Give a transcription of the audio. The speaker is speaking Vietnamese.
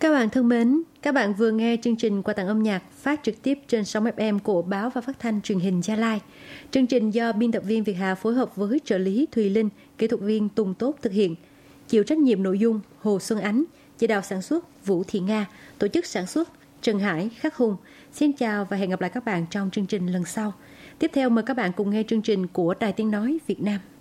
Các bạn thân mến, các bạn vừa nghe chương trình Quà tặng âm nhạc phát trực tiếp trên sóng FM của Báo và Phát thanh Truyền hình Gia Lai. Chương trình do biên tập viên Việt Hà phối hợp với trợ lý Thùy Linh, kỹ thuật viên Tùng Tốt thực hiện. Chịu trách nhiệm nội dung Hồ Xuân Ánh, chỉ đạo sản xuất Vũ Thị Nga, tổ chức sản xuất Trần Hải, Khắc Hùng. Xin chào và hẹn gặp lại các bạn trong chương trình lần sau. Tiếp theo mời các bạn cùng nghe chương trình của Đài Tiếng Nói Việt Nam.